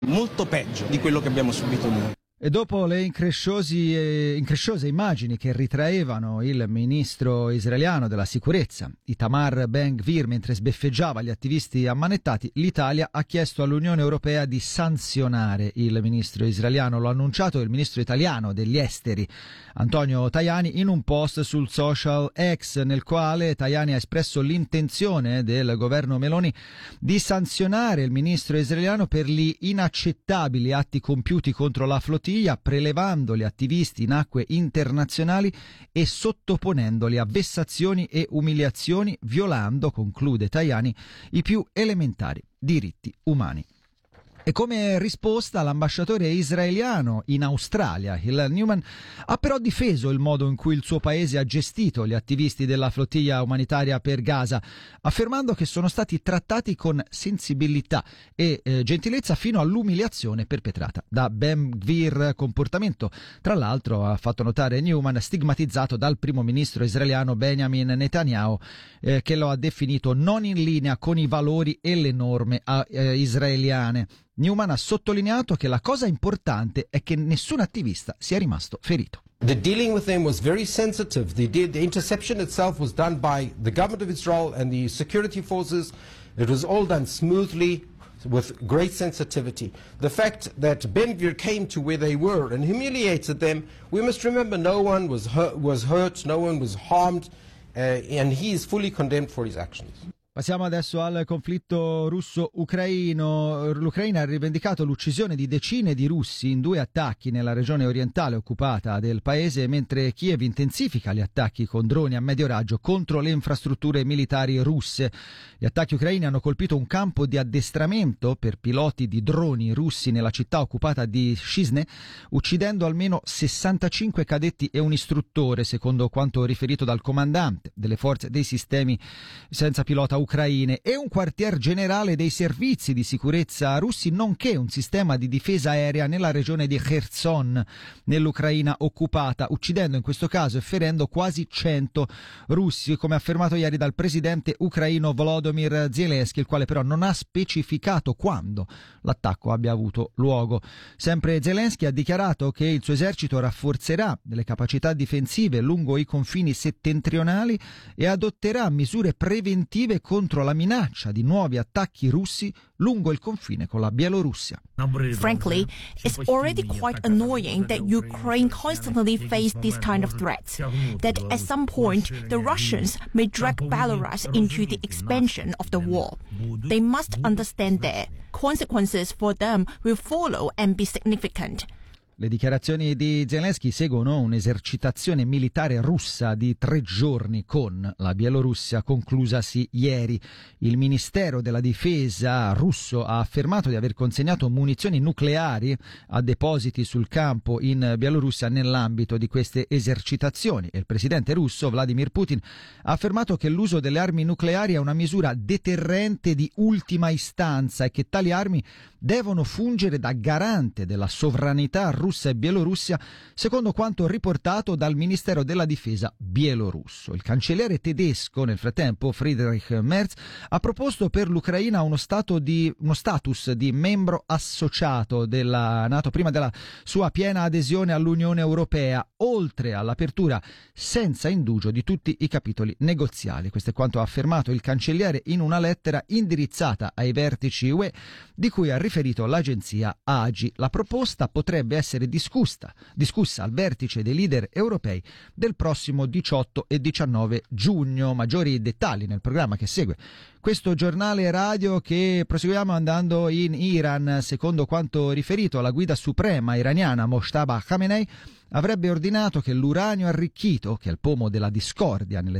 molto peggio di quello che abbiamo subito noi. E dopo le incresciose immagini che ritraevano il ministro israeliano della sicurezza, Itamar Ben-Gvir, mentre sbeffeggiava gli attivisti ammanettati, l'Italia ha chiesto all'Unione Europea di sanzionare il ministro israeliano. Lo ha annunciato il ministro italiano degli esteri, Antonio Tajani, in un post sul social X, nel quale Tajani ha espresso l'intenzione del governo Meloni di sanzionare il ministro israeliano per gli inaccettabili atti compiuti contro la flottiglia, prelevando gli attivisti in acque internazionali e sottoponendoli a vessazioni e umiliazioni, violando, conclude Tajani, i più elementari diritti umani. E come risposta l'ambasciatore israeliano in Australia, Hillel Newman, ha però difeso il modo in cui il suo paese ha gestito gli attivisti della flottiglia umanitaria per Gaza, affermando che sono stati trattati con sensibilità e gentilezza fino all'umiliazione perpetrata da Ben-Gvir, comportamento, tra l'altro, ha fatto notare Newman, stigmatizzato dal primo ministro israeliano Benjamin Netanyahu, che lo ha definito non in linea con i valori e le norme israeliane. Newman ha sottolineato che la cosa importante è che nessun attivista sia rimasto ferito. The dealing with them was very sensitive. The interception itself was done by the government of Israel and the security forces. It was all done smoothly, with great sensitivity. The fact that Ben-Gvir came to where they were and humiliated them, we must remember no one was hurt, no one was harmed, and he is fully condemned for his actions. Passiamo adesso al conflitto russo-ucraino. L'Ucraina ha rivendicato l'uccisione di decine di russi in 2 attacchi nella regione orientale occupata del paese, mentre Kiev intensifica gli attacchi con droni a medio raggio contro le infrastrutture militari russe. Gli attacchi ucraini hanno colpito un campo di addestramento per piloti di droni russi nella città occupata di Shizne, uccidendo almeno 65 cadetti e un istruttore, secondo quanto riferito dal comandante delle forze dei sistemi senza pilota ucraine, e un quartier generale dei servizi di sicurezza russi, nonché un sistema di difesa aerea nella regione di Kherson, nell'Ucraina occupata, uccidendo in questo caso e ferendo quasi 100 russi, come affermato ieri dal presidente ucraino Volodymyr Zelensky, il quale però non ha specificato quando l'attacco abbia avuto luogo. Sempre Zelensky ha dichiarato che il suo esercito rafforzerà le capacità difensive lungo i confini settentrionali e adotterà misure preventive contro la minaccia di nuovi attacchi russi lungo il confine con la Bielorussia. Frankly, it's already quite annoying that Ukraine constantly faces these kind of threats, that at some point the Russians may drag Belarus into the expansion of the war. They must understand that consequences for them will follow and be significant. Le dichiarazioni di Zelensky seguono un'esercitazione militare russa di 3 giorni con la Bielorussia, conclusasi ieri. Il Ministero della Difesa russo ha affermato di aver consegnato munizioni nucleari a depositi sul campo in Bielorussia nell'ambito di queste esercitazioni, e il presidente russo Vladimir Putin ha affermato che l'uso delle armi nucleari è una misura deterrente di ultima istanza e che tali armi devono fungere da garante della sovranità russa e Bielorussia, secondo quanto riportato dal Ministero della Difesa bielorusso. Il cancelliere tedesco, nel frattempo, Friedrich Merz, ha proposto per l'Ucraina uno status di membro associato della NATO prima della sua piena adesione all'Unione Europea, oltre all'apertura senza indugio di tutti i capitoli negoziali. Questo è quanto ha affermato il cancelliere in una lettera indirizzata ai vertici UE, di cui ha riferito l'agenzia AGI. La proposta potrebbe essere discussa al vertice dei leader europei del prossimo 18 e 19 giugno. Maggiori dettagli nel programma che segue questo giornale radio, che proseguiamo andando in Iran. Secondo quanto riferito, la guida suprema iraniana Mojtaba Khamenei avrebbe ordinato che l'uranio arricchito, che è il pomo della discordia nelle